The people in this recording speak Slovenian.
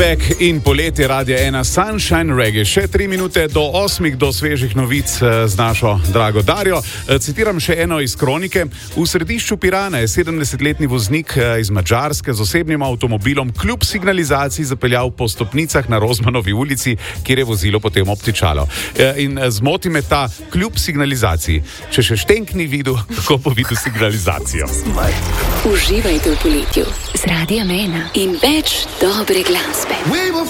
Back in poletje Radia 1 Sunshine Reggae. Še 3 minute do 8 do svežih novic z našo drago Darjo. Citiram še eno iz kronike. V središču Pirana je 70-letni voznik iz Madžarske z osebnim avtomobilom kljub signalizaciji zapeljal po stopnicah na Rozmanovi ulici, kjer je vozilo potem obtičalo. In zmoti me ta kljub signalizaciji. Če še Štenk ni videl, kako bo videl signalizacijo. Uživajte v poletju z Radijem 1 in več dobre glasbe.